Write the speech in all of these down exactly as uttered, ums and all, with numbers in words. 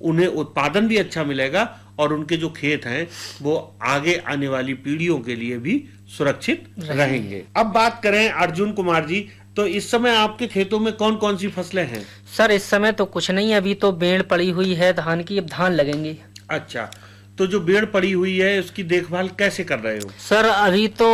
उन्हें उत्पादन भी अच्छा मिलेगा और उनके जो खेत हैं वो आगे आने वाली पीढ़ियों के लिए भी सुरक्षित रहेंगे। अब बात करें अर्जुन कुमार जी, तो इस समय आपके खेतों में कौन कौन सी फसलें हैं? सर इस समय तो कुछ नहीं, अभी तो बेड़ पड़ी हुई है धान की, अब धान लगेंगे। अच्छा, तो जो बेड़ पड़ी हुई है उसकी देखभाल कैसे कर रहे हो? सर अभी तो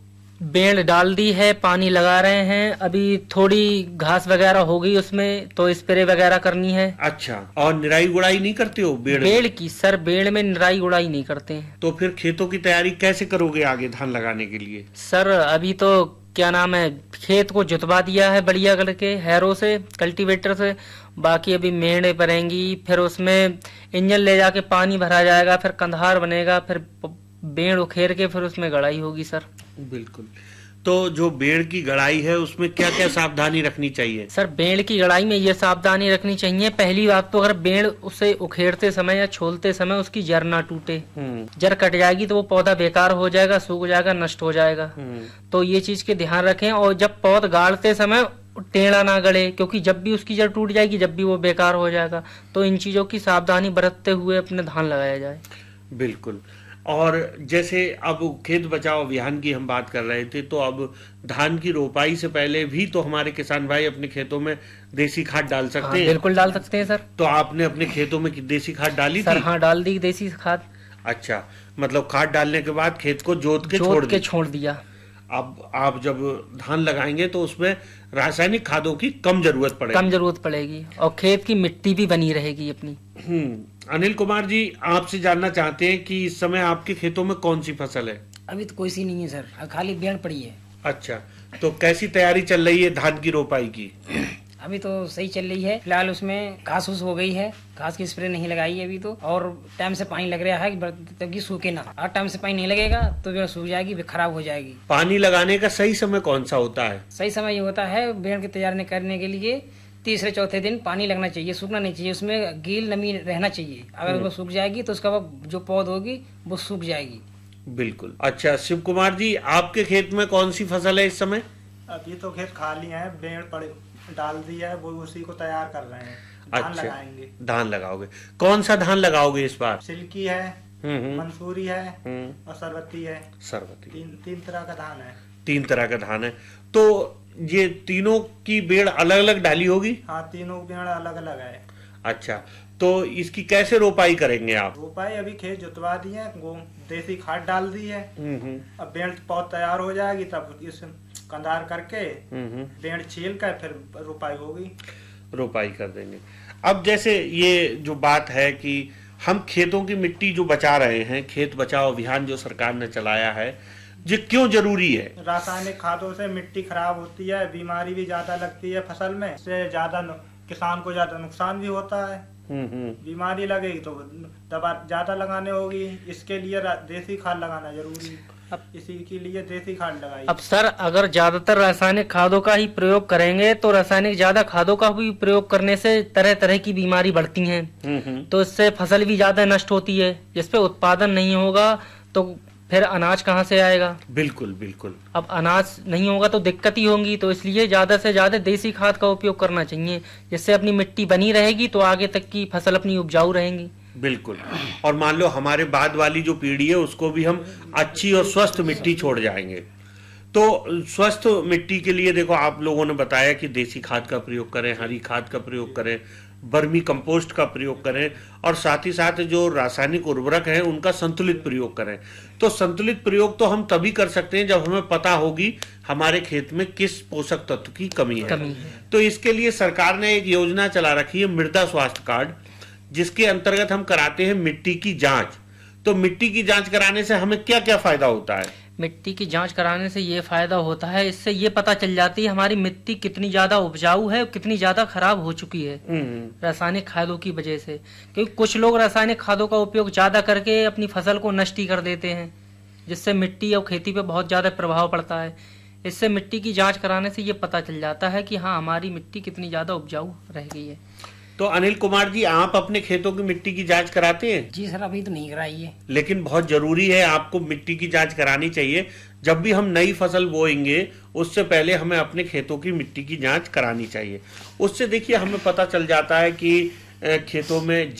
बेड़ डाल दी है, पानी लगा रहे हैं, अभी थोड़ी घास वगैरह हो गई उसमें तो स्प्रे वगैरह करनी है। अच्छा, और निराई गुड़ाई नहीं करते हो बेड़ बेड़ की? सर बेड़ में निराई गुड़ाई नहीं करते हैं। तो फिर खेतों की तैयारी कैसे करोगे आगे धान लगाने के लिए? सर अभी तो क्या नाम है, खेत को जुतवा दिया है बढ़िया करके हैरो से, कल्टीवेटर से, बाकी अभी मेड़ भरेंगी, फिर उसमें इंजन ले जाके पानी भरा जाएगा, फिर कंधार बनेगा, फिर बेड़ उखेर के फिर उसमें गड़ाई होगी। सर बिल्कुल, तो जो बेड़ की गड़ाई है उसमें क्या क्या सावधानी रखनी चाहिए? सर बेड़ की गड़ाई में ये सावधानी रखनी चाहिए, पहली बात तो अगर बेड़ उसे उखेड़ते समय या छोलते समय उसकी जड़ ना टूटे। जड़ कट जाएगी तो वो पौधा बेकार हो जाएगा, सूख जाएगा, नष्ट हो जाएगा। तो ये चीज के ध्यान रखें, और जब पौध गाड़ते समय टेढ़ा ना गड़े, क्योंकि जब भी उसकी जड़ टूट जाएगी जब भी वो बेकार हो जाएगा। तो इन चीजों की सावधानी बरतते हुए अपने धान लगाया जाए। बिल्कुल, और जैसे अब खेत बचाओ अभियान की हम बात कर रहे थे, तो अब धान की रोपाई से पहले भी तो हमारे किसान भाई अपने खेतों में देसी खाद डाल सकते हाँ, हैं। बिल्कुल डाल सकते हैं सर। तो आपने अपने खेतों में देसी खाद डाली सर? थी? हाँ डाल दी देसी खाद। अच्छा, मतलब खाद डालने के बाद खेत को जोत के छोड़ के छोड़ दिया। अब आप जब धान लगाएंगे तो उसमें रासायनिक खादों की कम जरूरत पड़ेगी। कम जरूरत पड़ेगी और खेत की मिट्टी भी बनी रहेगी अपनी। हम्म अनिल कुमार जी, आपसे जानना चाहते हैं कि इस समय आपके खेतों में कौन सी फसल है? अभी तो कोई सी नहीं है सर, खाली बेड़ पड़ी है। अच्छा, तो कैसी तैयारी चल रही है धान की रोपाई की? अभी तो सही चल रही है, फिलहाल उसमें घास फूस हो गई है, घास की स्प्रे नहीं लगाई है अभी तो, और टाइम से पानी लग रहा है ताकि सूखे ना। और टाइम से पानी नहीं लगेगा तो बेड़ सूख जाएगी, खराब हो जाएगी। पानी लगाने का सही समय कौन सा होता है? सही समय ये होता है बेड़ की तैयारी करने के लिए तीसरे चौथे दिन पानी लगना चाहिए, सूखना नहीं चाहिए, उसमें गील नमी रहना चाहिए। अगर वो सूख जाएगी तो उसका जो पौध होगी वो सूख जाएगी। बिल्कुल। अच्छा शिव कुमार जी, आपके खेत में कौन सी फसल है इस समय? अभी तो खेत खाली है, बेड़ पड़े डाल दिया है, वो उसी को तैयार कर रहे हैं। धान अच्छा, लगाएंगे। धान लगाओगे? कौन सा धान लगाओगे इस बार? सिल्की है, मंसूरी है और सरबती है। सरबती, तीन तीन तरह का धान है। तीन तरह का धान है। तो ये तीनों की बेड़ अलग अलग डाली होगी? हाँ, तीनों बेड़ अलग अलग है। अच्छा, तो इसकी कैसे रोपाई करेंगे आप? रोपाई अभी खेत जुतवा दी है, वो देसी खाद डाल दी है। अब बेड़ पौध तैयार हो जाएगी तब इस कंधार करके बेड़ छील कर फिर रोपाई होगी। रोपाई कर देंगे। अब जैसे ये जो बात है कि हम खेतों की मिट्टी जो बचा रहे हैं, खेत बचाओ अभियान जो सरकार ने चलाया है, ये क्यों जरूरी है? रासायनिक खादों से मिट्टी खराब होती है, बीमारी भी ज्यादा लगती है फसल में, इससे ज्यादा किसान को ज्यादा नुकसान भी होता है। बीमारी लगेगी तो दवा ज्यादा लगाने होगी, इसके लिए देसी खाद लगाना जरूरी। अब इसी के लिए देसी खाद लगाई। अब सर अगर ज्यादातर रासायनिक खादों का ही प्रयोग करेंगे तो रासायनिक ज्यादा खादों का भी प्रयोग करने से तरह तरह की बीमारी बढ़ती हैं, तो इससे फसल भी ज्यादा नष्ट होती है, जिसपे उत्पादन नहीं होगा तो फिर अनाज कहाँ से आएगा? बिल्कुल बिल्कुल। अब अनाज नहीं होगा तो दिक्कत ही होंगी, तो इसलिए ज्यादा से ज्यादा देसी खाद का उपयोग करना चाहिए, जिससे अपनी मिट्टी बनी रहेगी तो आगे तक की फसल अपनी उपजाऊ रहेंगी। बिल्कुल, और मान लो हमारे बाद वाली जो पीढ़ी है उसको भी हम अच्छी और स्वस्थ मिट्टी छोड़ जाएंगे। तो स्वस्थ मिट्टी के लिए देखो, आप लोगों ने बताया कि देसी खाद का प्रयोग करें, हरी खाद का प्रयोग करें, बर्मी कंपोस्ट का प्रयोग करें, और साथ ही साथ जो रासायनिक उर्वरक हैं उनका संतुलित प्रयोग करें। तो संतुलित प्रयोग तो हम तभी कर सकते हैं जब हमें पता होगी हमारे खेत में किस पोषक तत्व की कमी है, कमी है। तो इसके लिए सरकार ने एक योजना चला रखी है, मृदा स्वास्थ्य कार्ड, जिसके अंतर्गत हम कराते हैं मिट्टी की जांच। तो मिट्टी की जांच कराने से हमें क्या क्या फायदा होता है? मिट्टी की जांच कराने से ये फायदा होता है, इससे ये पता चल जाती है हमारी मिट्टी कितनी ज्यादा उपजाऊ है, कितनी ज्यादा खराब हो चुकी है रासायनिक खादों की वजह से। क्योंकि कुछ लोग रासायनिक खादों का उपयोग ज्यादा करके अपनी फसल को नष्ट ही कर देते हैं, जिससे मिट्टी और खेती पे बहुत ज्यादा प्रभाव पड़ता है। इससे मिट्टी की जांच कराने से ये पता चल जाता है कि हाँ हमारी मिट्टी कितनी ज्यादा उपजाऊ रह गई है। तो अनिल कुमार जी, आप अपने खेतों की मिट्टी की जांच कराते हैं? जी सर, अभी तो नहीं कराई है, लेकिन बहुत जरूरी है, आपको मिट्टी की जांच करानी चाहिए। जब भी हम नई फसल बोएंगे उससे पहले हमें अपने खेतों की मिट्टी की जांच करानी चाहिए। उससे देखिए हमें पता चल जाता है कि खेतों में